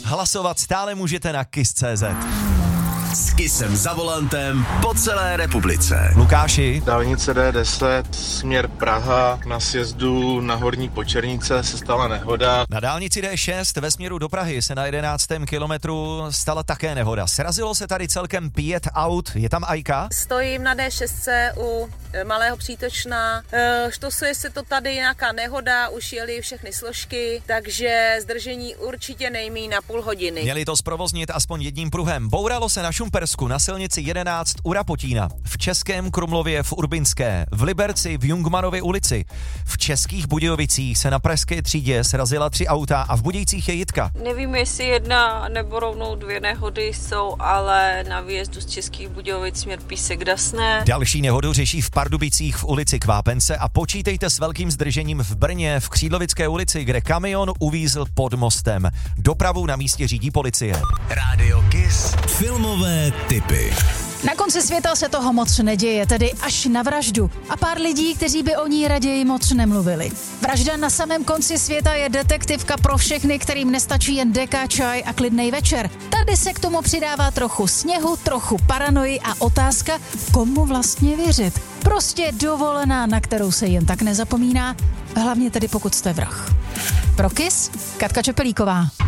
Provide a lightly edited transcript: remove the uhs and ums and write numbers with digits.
Hlasovat stále můžete na Kiss.cz. S Kissem za volantem po celé republice. Lukáši. Dálnice D10, směr Praha, na sjezdu na Horní Počernice se stala nehoda. Na dálnici D6 ve směru do Prahy se na 11. kilometru stala také nehoda. Srazilo se tady celkem 5 aut, je tam Ajka? Stojím na D6 u Malého Přítočna, štosuje se to tady nějaká nehoda, už jeli všechny složky, takže zdržení určitě nejmíň na půl hodiny. Měli to zprovoznit aspoň jedním pruhem. Bouralo se na Šumpersku na silnici 11 u Rapotína, v Českém Krumlově v Urbinské, v Liberci v Jungmanově ulici. V Českých Budějovicích se na pražské třídě srazila 3 auta a v Budějcích je Jitka. Nevím, jestli jedna nebo rovnou 2 nehody jsou, ale na výjezdu z Českých Budějovic směr Písek Dasné. Další nehodu řeší v Pardubicích v ulici Kvápence a počítejte s velkým zdržením v Brně v Křídlovické ulici, kde kamion uvízl pod mostem. Dopravu na místě řídí policie. Rádio Kiss. Filmové tipy. Na konci světa se toho moc neděje, tedy až na vraždu. A pár lidí, kteří by o ní raději moc nemluvili. Vražda na samém konci světa je detektivka pro všechny, kterým nestačí jen deka, čaj a klidnej večer. Tady se k tomu přidává trochu sněhu, trochu paranoji a otázka, komu vlastně věřit. Prostě dovolená, na kterou se jen tak nezapomíná, hlavně tedy pokud jste vrah. Pro Kiss, Katka Čepelíková.